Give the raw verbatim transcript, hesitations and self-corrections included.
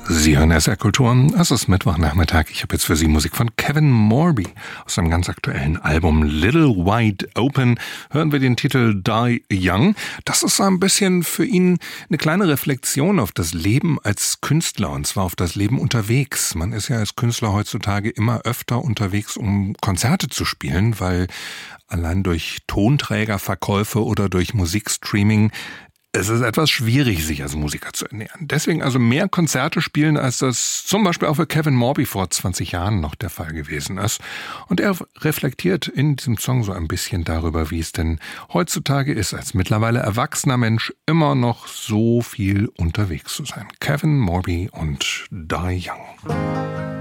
Sie hören S R Kultur. Es ist Mittwochnachmittag. Ich habe jetzt für Sie Musik von Kevin Morby. Aus seinem ganz aktuellen Album Little Wide Open hören wir den Titel Die Young. Das ist so ein bisschen für ihn eine kleine Reflexion auf das Leben als Künstler, und zwar auf das Leben unterwegs. Man ist ja als Künstler heutzutage immer öfter unterwegs, um Konzerte zu spielen, weil allein durch Tonträgerverkäufe oder durch Musikstreaming es ist etwas schwierig, sich als Musiker zu ernähren. Deswegen also mehr Konzerte spielen, als das zum Beispiel auch für Kevin Morby vor zwanzig Jahren noch der Fall gewesen ist. Und er reflektiert in diesem Song so ein bisschen darüber, wie es denn heutzutage ist, als mittlerweile erwachsener Mensch immer noch so viel unterwegs zu sein. Kevin Morby und Die Young.